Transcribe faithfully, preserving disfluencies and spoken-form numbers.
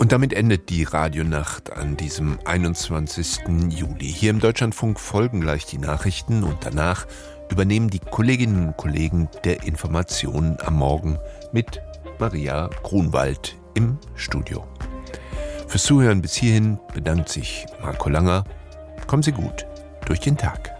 Und damit endet die Radionacht an diesem einundzwanzigsten Juli. Hier im Deutschlandfunk folgen gleich die Nachrichten und danach übernehmen die Kolleginnen und Kollegen der Information am Morgen mit Maria Grunwald im Studio. Fürs Zuhören bis hierhin bedankt sich Marco Langer. Kommen Sie gut durch den Tag.